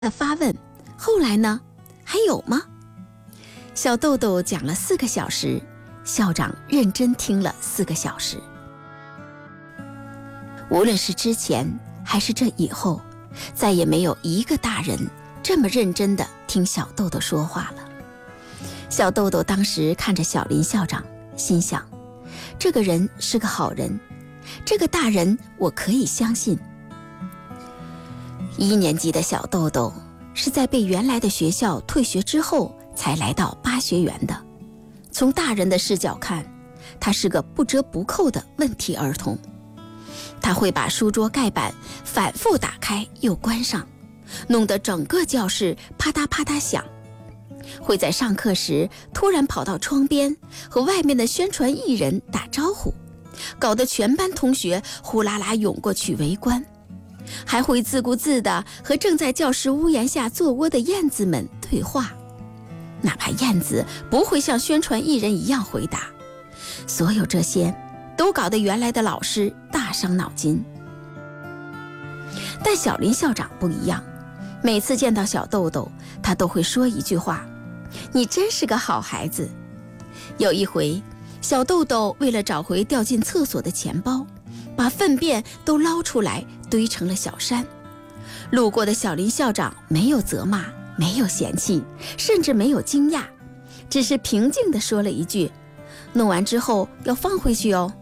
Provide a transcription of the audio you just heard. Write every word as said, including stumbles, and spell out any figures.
发问：后来呢？还有吗？小豆豆讲了四个小时，校长认真听了四个小时。无论是之前还是这以后，再也没有一个大人这么认真地听小豆豆说话了。小豆豆当时看着小林校长，心想，这个人是个好人，这个大人我可以相信。一年级的小豆豆是在被原来的学校退学之后才来到八学园的。从大人的视角看，他是个不折不扣的问题儿童。他会把书桌盖板反复打开又关上，弄得整个教室啪嗒啪嗒响。会在上课时突然跑到窗边和外面的宣传艺人打招呼，搞得全班同学呼啦啦涌过去围观。还会自顾自地和正在教室屋檐下做窝的燕子们对话，哪怕燕子不会像宣传艺人一样回答。所有这些都搞得原来的老师大伤脑筋。但小林校长不一样，每次见到小豆豆，他都会说一句话：你真是个好孩子。有一回，小豆豆为了找回掉进厕所的钱包，把粪便都捞出来堆成了小山。路过的小林校长没有责骂，没有嫌弃，甚至没有惊讶，只是平静地说了一句：弄完之后要放回去哦。